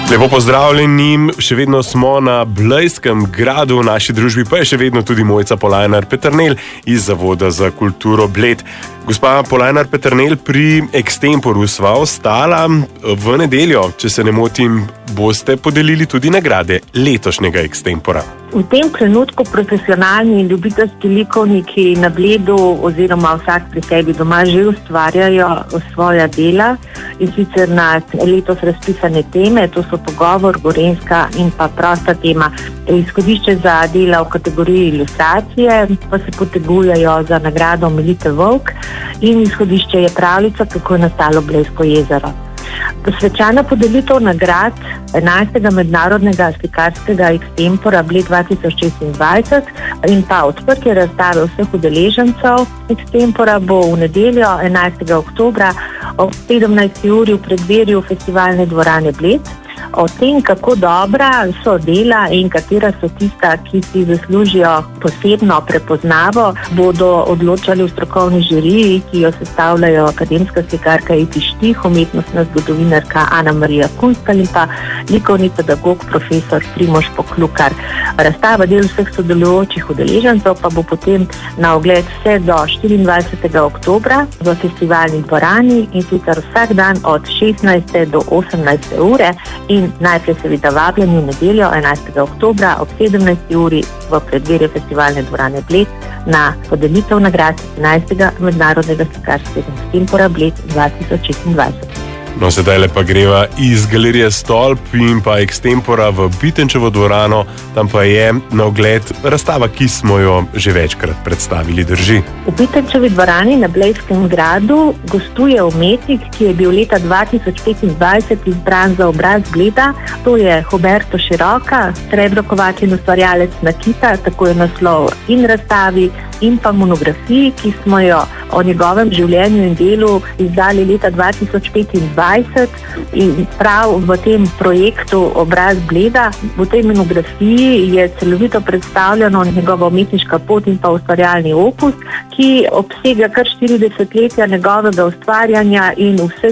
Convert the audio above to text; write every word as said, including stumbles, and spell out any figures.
Lepo pozdravljeni, še vedno smo na Blejskem gradu, v naši družbi pa je še vedno tudi Mojca Polajnar-Peternelj iz Zavoda za kulturo Bled. Gospa Polajnar-Peternelj, pri Extemporu sva ostala. V nedeljo, če se ne motim, boste podelili tudi nagrade letošnjega Extempora. V tem trenutku profesionalni in ljubiteljski likovniki na Bledu oziroma vsak pri sebi doma že ustvarjajo svoja dela, in sicer na letos razpisane teme, to so pogovor, gorenjska in pa prosta tema. Izhodišče za dela v kategoriji ilustracije pa se potegujejo za nagrado Melite Volk in izhodišče je pravljica, kako je nastalo Blejsko jezero. Svečana podelitev nagrad enajstega mednarodnega slikarskega Extempora Bled dva tisoč šestindvajset in pa odprtje razstave vseh udeležencev Extempora bo v nedeljo enajstega oktobra ob sedemnajsti uri v preddverju Festivalne dvorane Bled. O tem, kako dobra so dela in katera so tista, ki si zaslužijo posebno prepoznavo, bodo odločali v strokovni žiriji, ki jo sestavljajo akademska slikarka Iti Štih, umetnostna zgodovinarka Ana Marija Kunstelj in pa likovni pedagog profesor Primož Poklukar. Razstava del vseh sodelujočih udeležencev pa bo potem na ogled vse do štiriindvajsetega oktobra v Festivalni dvorani, in sicer vsak dan od šestnajste do osemnajste ure. In najprej seveda vabljeni v nedeljo enajstega oktobra ob sedemnajsti uri v preddverju Festivalne dvorane Bled na podelitev nagrad enajstega mednarodnega slikarskega Extempora Bled dva tisoč šestindvajset. No, sedaj pa greva iz galerije Stolp in pa Extempora v Bitenčevo dvorano, tam pa je na ogled razstava, ki smo jo že večkrat predstavili, drži. V Bitenčevi dvorani na Blejskem gradu gostuje umetnik, ki je bil leta dva tisoč petindvajset izbran za obraz Bleda, to je Huberto Široka, srebrokovač in ustvarjalec nakita, tako je naslov in razstavi in pa monografiji, ki smo jo o njegovem življenju in delu izdali leta dva tisoč petindvajset, in prav v tem projektu Obraz Bleda, v tej monografiji je celovito predstavljeno njegova umetniška pot in pa ustvarjalni opus, ki obsega kar štiri desetletja njegovega ustvarjanja in vse